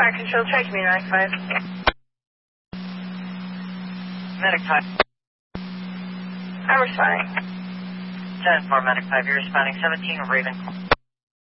Fire control, try to be 95. Medic 5. I'm responding. 10-4, Medic 5, you're responding 17 Raven.